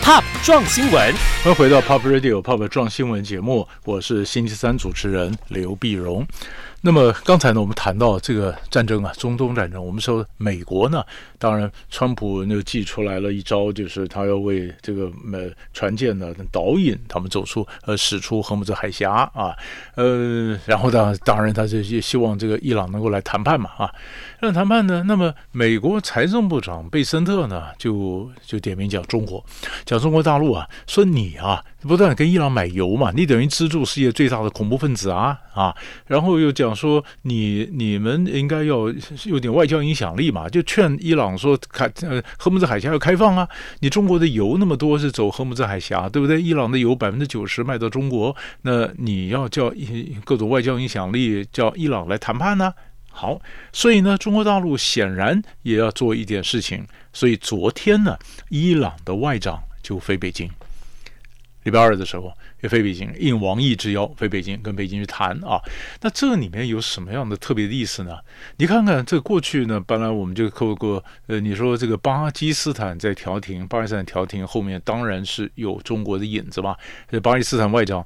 Pop 撞新闻， 欢迎回到 Pop Radio Pop 撞新闻节目，我是星期三主持人刘碧荣。那么刚才呢，我们谈到这个战争啊，中东战争，我们说美国呢，当然川普就祭出来了一招，就是他要为这个船舰呢导引他们驶出荷姆兹海峡啊，然后当然他就希望这个伊朗能够来谈判嘛啊，让谈判呢，那么美国财政部长贝森特呢就点名讲中国大陆啊，说你啊不断跟伊朗买油嘛，你等于资助世界最大的恐怖分子啊，然后又讲说你们应该要有点外交影响力嘛，就劝伊朗说荷姆兹海峡要开放啊，你中国的油那么多是走荷姆兹海峡，对不对？伊朗的油90%卖到中国，那你要叫各种外交影响力叫伊朗来谈判呢？好，所以呢，中国大陆显然也要做一点事情，所以昨天呢，伊朗的外长就飞北京。礼拜二的时候也飞北京，应王毅之邀飞北京，跟北京去谈啊。那这里面有什么样的特别的意思呢？你看看这过去呢，本来我们就透过你说这个巴基斯坦在调停，巴基斯坦调停后面当然是有中国的影子嘛。巴基斯坦外长